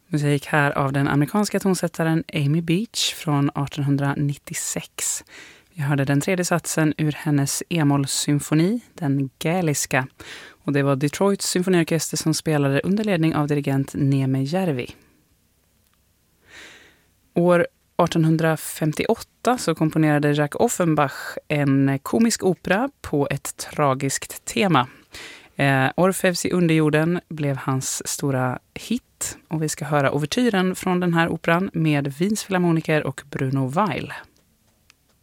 Musik här av den amerikanska tonsättaren Amy Beach från 1896. Vi hörde den tredje satsen ur hennes e-moll-symfoni, den gäliska. Och det var Detroits symfoniorkester som spelade under ledning av dirigent Neme Järvi. År 1858 så komponerade Jacques Offenbach en komisk opera på ett tragiskt tema. Orfeus i underjorden blev hans stora hit och vi ska höra ouvertyren från den här operan med Wiens filharmoniker och Bruno Weil.